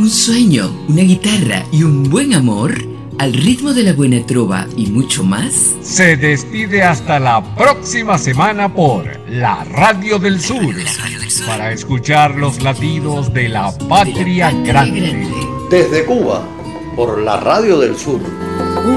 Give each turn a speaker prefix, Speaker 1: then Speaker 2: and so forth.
Speaker 1: Un sueño, una guitarra y un buen amor, al ritmo de la buena trova y mucho más.
Speaker 2: Se despide hasta la próxima semana por la Radio del Sur, para escuchar los latidos de la patria grande.
Speaker 3: Desde Cuba, por la Radio del Sur.